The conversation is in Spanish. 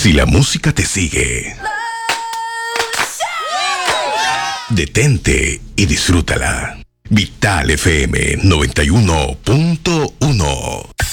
Si la música te sigue, detente y disfrútala. Vital FM 91.1.